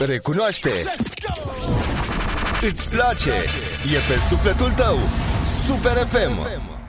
Recunoaște. Îți place. E pe sufletul tău. Super FM.